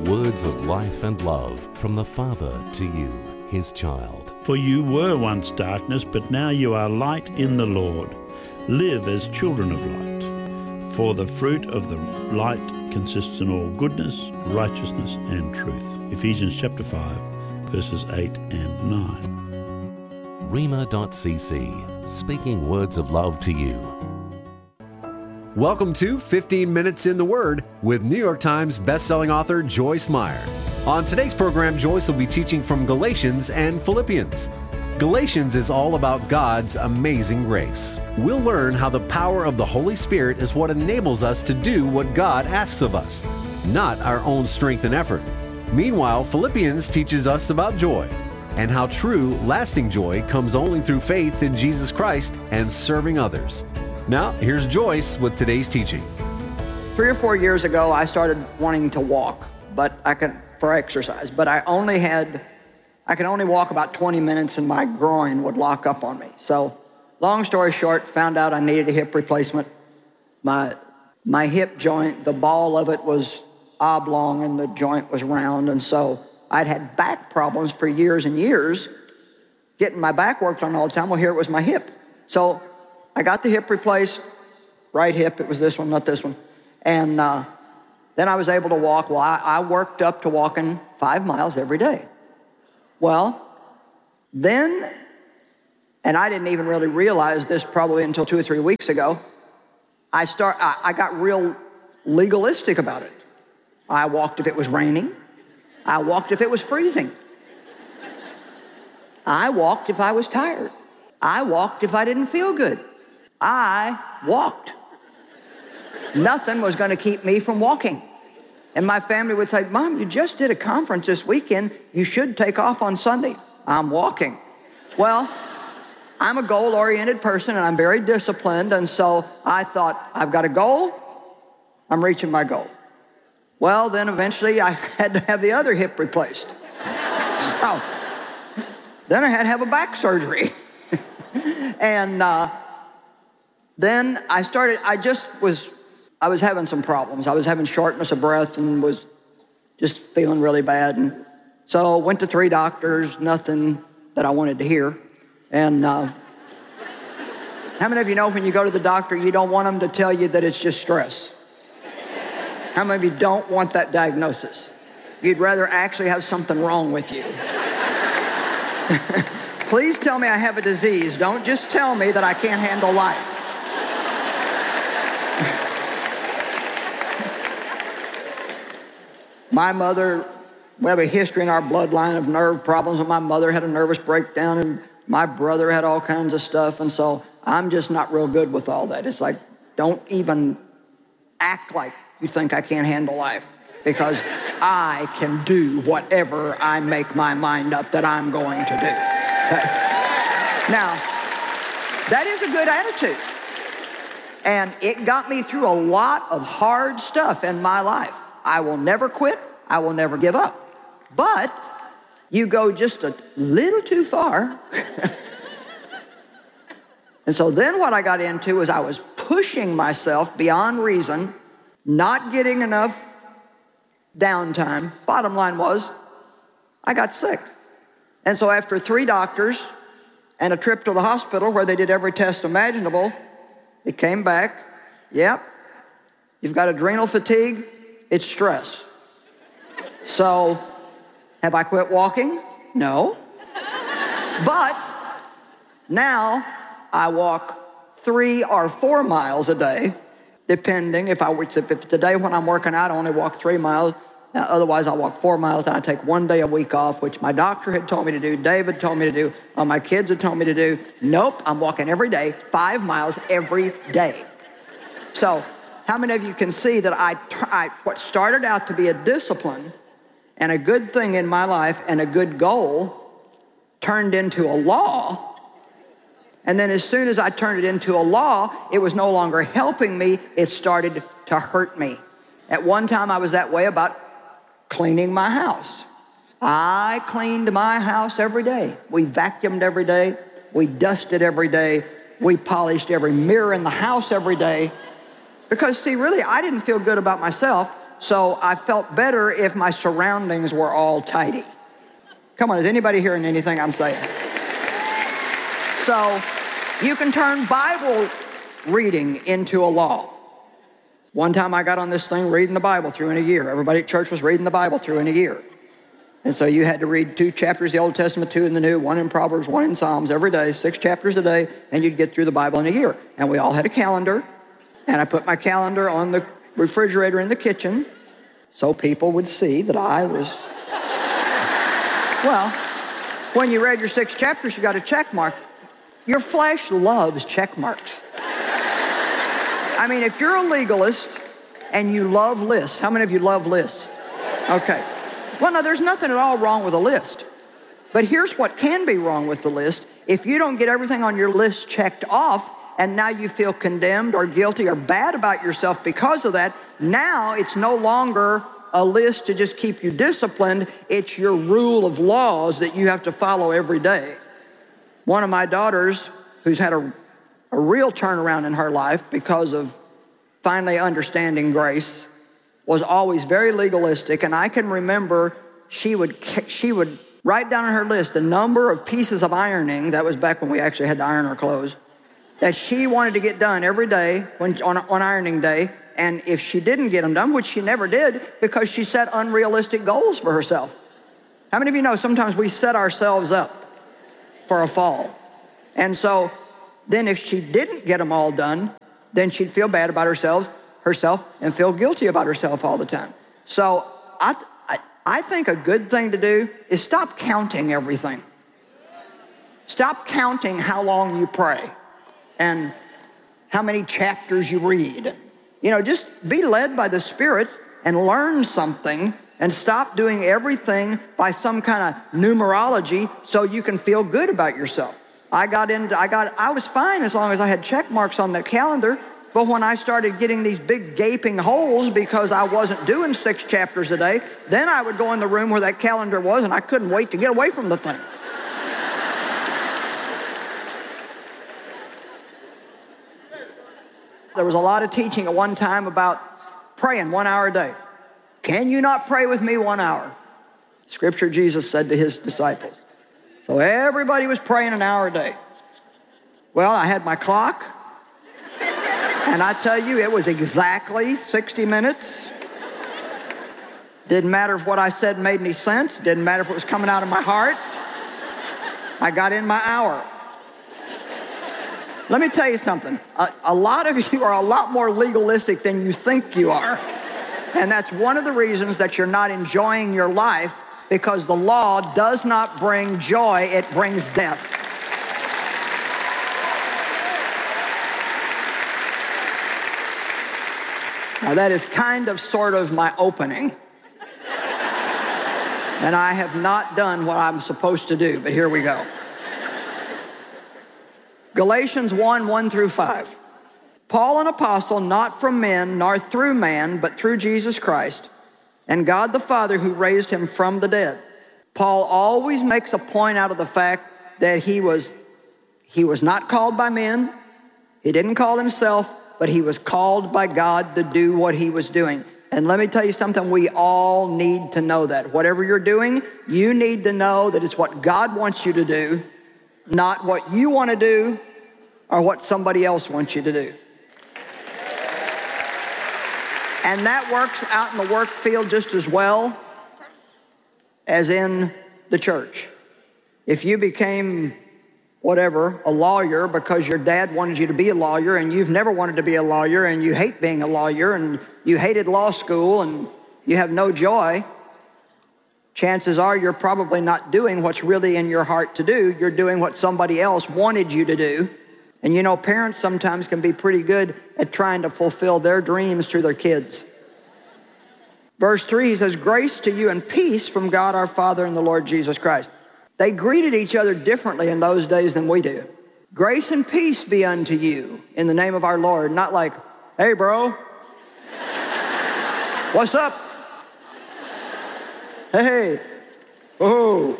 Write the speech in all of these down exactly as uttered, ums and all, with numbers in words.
Words of life and love from the Father to you, his child. For you were once darkness, but now you are light in the Lord. Live as children of light. For the fruit of the light consists in all goodness, righteousness, and truth. Ephesians chapter five, verses eight and nine. Rhema dot c c, speaking words of love to you. Welcome to fifteen minutes in the Word with New York Times bestselling author Joyce Meyer. On today's program, Joyce will be teaching from Galatians and Philippians. Galatians is all about God's amazing grace. We'll learn how the power of the Holy Spirit is what enables us to do what God asks of us, not our own strength and effort. Meanwhile, Philippians teaches us about joy and how true, lasting joy comes only through faith in Jesus Christ and serving others. Now, here's Joyce with today's teaching. Three or four years ago, I started wanting to walk, but I could for exercise. But I only had, I could only walk about twenty minutes, and my groin would lock up on me. So, long story short, found out I needed a hip replacement. My my hip joint, the ball of it was oblong, and the joint was round, and so I'd had back problems for years and years, getting my back worked on all the time. Well, here it was my hip. So I got the hip replaced, right hip, it was this one, not this one. And uh, then I was able to walk. Well, I, I worked up to walking five miles every day. Well, then, and I didn't even really realize this probably until two or three weeks ago, I, start, I, I got real legalistic about it. I walked if it was raining. I walked if it was freezing. I walked if I was tired. I walked if I didn't feel good. I walked. Nothing was going to keep me from walking. And my family would say, Mom, you just did a conference this weekend. You should take off on Sunday. I'm walking. Well, I'm a goal-oriented person, and I'm very disciplined, and so I thought, I've got a goal. I'm reaching my goal. Well, then eventually I had to have the other hip replaced. So then I had to have a back surgery. and uh, then I started, I just was, I was having some problems. I was having shortness of breath and was just feeling really bad. And so went to three doctors, nothing that I wanted to hear. And uh, how many of you know when you go to the doctor, you don't want them to tell you that it's just stress? How many of you don't want that diagnosis? You'd rather actually have something wrong with you. Please tell me I have a disease. Don't just tell me that I can't handle life. My mother, we have a history in our bloodline of nerve problems, and my mother had a nervous breakdown, and my brother had all kinds of stuff, and so I'm just not real good with all that. It's like, don't even act like you think I can't handle life, because I can do whatever I make my mind up that I'm going to do. Now, that is a good attitude. And it got me through a lot of hard stuff in my life. I will never quit. I will never give up. But you go just a little too far. And so then what I got into was I was pushing myself beyond reason, not getting enough downtime. Bottom line was, I got sick. And so after three doctors and a trip to the hospital where they did every test imaginable, it came back, yep, you've got adrenal fatigue, it's stress. So, have I quit walking? No. But now I walk three or four miles a day, depending. If I if it's today when I'm working out, I only walk three miles. Now, otherwise, I walk four miles, and I take one day a week off, which my doctor had told me to do, David told me to do, uh, my kids had told me to do. Nope, I'm walking every day, five miles every day. So, how many of you can see that I, I what started out to be a discipline and a good thing in my life and a good goal turned into a law? And then as soon as I turned it into a law, it was no longer helping me, it started to hurt me. At one time, I was that way about cleaning my house. I cleaned my house every day. We vacuumed every day. We dusted every day. We polished every mirror in the house every day. Because, see, really, I didn't feel good about myself, So I felt better if my surroundings were all tidy. Come on, is anybody hearing anything I'm saying? So you can turn Bible reading into a law. One time I got on this thing reading the Bible through in a year. Everybody at church was reading the Bible through in a year. And so you had to read two chapters of the Old Testament, two in the New, one in Proverbs, one in Psalms every day, six chapters a day, and you'd get through the Bible in a year. And we all had a calendar, and I put my calendar on the refrigerator in the kitchen so people would see that I was... Well, when you read your six chapters, you got a check mark. Your flesh loves check marks. I mean, if you're a legalist and you love lists, how many of you love lists? Okay. Well, no, there's nothing at all wrong with a list. But here's what can be wrong with the list. If you don't get everything on your list checked off, and now you feel condemned or guilty or bad about yourself because of that, now it's no longer a list to just keep you disciplined. It's your rule of laws that you have to follow every day. One of my daughters, who's had a, a real turnaround in her life because of finally understanding grace, was always very legalistic, and I can remember she would she would write down on her list the number of pieces of ironing, that was back when we actually had to iron our clothes, that she wanted to get done every day when, on, on ironing day, and if she didn't get them done, which she never did, because she set unrealistic goals for herself. How many of you know sometimes we set ourselves up for a fall? And so then if she didn't get them all done, then she'd feel bad about herself, herself and feel guilty about herself all the time. So I, I, I think a good thing to do is stop counting everything. Stop counting how long you pray and how many chapters you read. You know, just be led by the Spirit and learn something, and stop doing everything by some kind of numerology so you can feel good about yourself. I got into, I got, I was fine as long as I had check marks on that calendar. But when I started getting these big gaping holes because I wasn't doing six chapters a day, then I would go in the room where that calendar was, and I couldn't wait to get away from the thing. There was a lot of teaching at one time about praying one hour a day. Can you not pray with me one hour? Scripture, Jesus said to his disciples. So everybody was praying an hour a day. Well, I had my clock, and I tell you, it was exactly sixty minutes. Didn't matter if what I said made any sense. Didn't matter if it was coming out of my heart. I got in my hour. Let me tell you something. A, a lot of you are a lot more legalistic than you think you are. And that's one of the reasons that you're not enjoying your life, because the law does not bring joy, it brings death. Now that is kind of sort of my opening. And I have not done what I'm supposed to do, but here we go. Galatians one, one through five. Paul, an apostle, not from men, nor through man, but through Jesus Christ, and God the Father who raised him from the dead. Paul always makes a point out of the fact that he was, he was not called by men. He didn't call himself, but he was called by God to do what he was doing. And let me tell you something, we all need to know that. Whatever you're doing, you need to know that it's what God wants you to do, not what you want to do or what somebody else wants you to do. And that works out in the work field just as well as in the church. If you became, whatever, a lawyer because your dad wanted you to be a lawyer, and you've never wanted to be a lawyer, and you hate being a lawyer, and you hated law school, and you have no joy, chances are you're probably not doing what's really in your heart to do. You're doing what somebody else wanted you to do. And you know, parents sometimes can be pretty good at trying to fulfill their dreams through their kids. Verse three, he says, grace to you and peace from God our Father and the Lord Jesus Christ. They greeted each other differently in those days than we do. Grace and peace be unto you in the name of our Lord. Not like, hey, bro. What's up? Hey. Oh.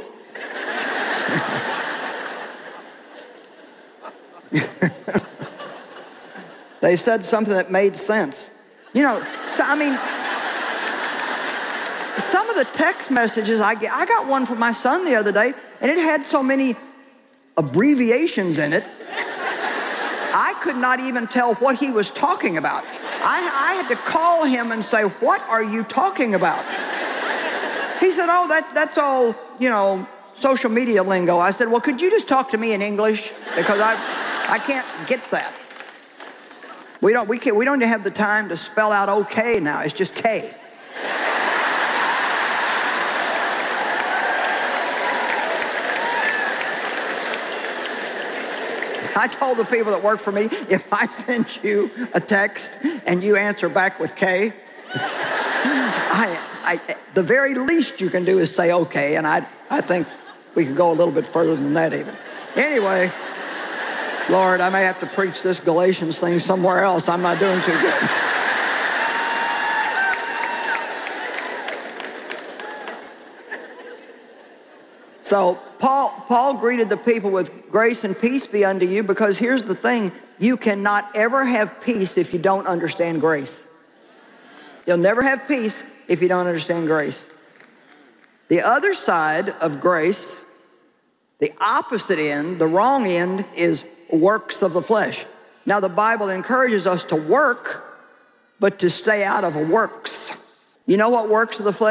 They said something that made sense. You know, so, I mean, some of the text messages I get, I got one from my son the other day, and it had so many abbreviations in it, I could not even tell what he was talking about. I, I had to call him and say, what are you talking about? He said, oh, that, that's all, you know, social media lingo. I said, well, could you just talk to me in English? Because I, I can't get that. We don't, we can't, we don't have the time to spell out okay now. It's just K. I told the people that work for me, if I send you a text and you answer back with K, I, I, the very least you can do is say okay, and I, I think we could go a little bit further than that even. Anyway, Lord, I may have to preach this Galatians thing somewhere else. I'm not doing too good. So Paul, Paul greeted the people with grace and peace be unto you, because here's the thing, you cannot ever have peace if you don't understand grace. You'll never have peace if you don't understand grace. The other side of grace, the opposite end, the wrong end, is works of the flesh. Now the Bible encourages us to work, but to stay out of works. You know what works of the flesh